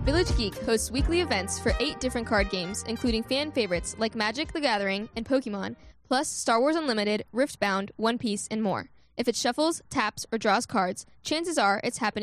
Village Geek hosts weekly events for 8 different card games, including fan favorites like Magic the Gathering and Pokemon, plus Star Wars Unlimited, Riftbound, One Piece, and more. If it shuffles, taps, or draws cards, chances are it's happening